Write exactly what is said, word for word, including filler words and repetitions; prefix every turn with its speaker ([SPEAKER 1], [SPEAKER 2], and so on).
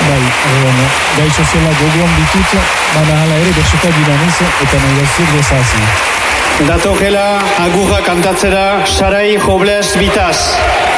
[SPEAKER 1] Bai, egon, gai soziala gogoan ditut, baina hala ere bersoka dinamiz eta nahi gauzuk dezazi.
[SPEAKER 2] Datokela agurra kantatzera Sarai Robles Bitaz.